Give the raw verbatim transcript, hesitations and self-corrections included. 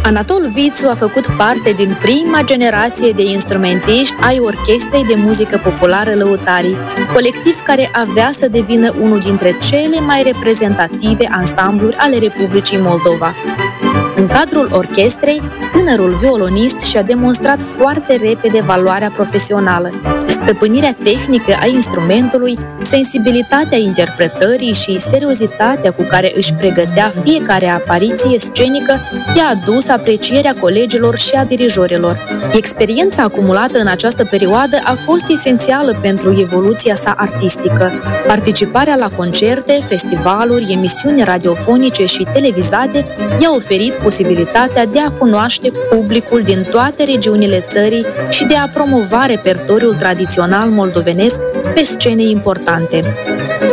Anatol Vițu a făcut parte din prima generație de instrumentiști ai Orchestrei de Muzică Populară Lăutarii, colectiv care avea să devină unul dintre cele mai reprezentative ansambluri ale Republicii Moldova. În cadrul orchestrei, tânărul violonist și-a demonstrat foarte repede valoarea profesională, stăpânirea tehnică a instrumentului, sensibilitatea interpretării și seriozitatea cu care își pregătea fiecare apariție scenică i-a adus aprecierea colegilor și a dirijorilor. Experiența acumulată în această perioadă a fost esențială pentru evoluția sa artistică. Participarea la concerte, festivaluri, emisiuni radiofonice și televizate i-a oferit posibilitatea de a cunoaște publicul din toate regiunile țării și de a promova repertoriul tradițional moldovenesc pe scene importante.